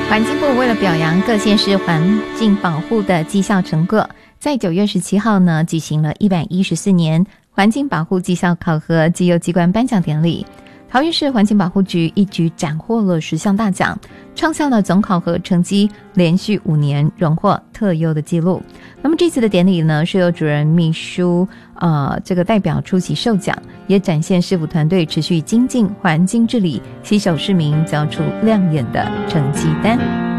环境部为了表扬各县市环境保护的绩效成果，在9月17号呢举行了114年环境保护绩效考核绩优机关颁奖典礼。桃园市环境保护局一举斩获了10项大奖，创下了总考核成绩连续5年荣获特优的记录。那么这次的典礼呢，是由主任秘书这个代表出席授奖，也展现市府团队持续精进环境治理，携手市民交出亮眼的成绩单。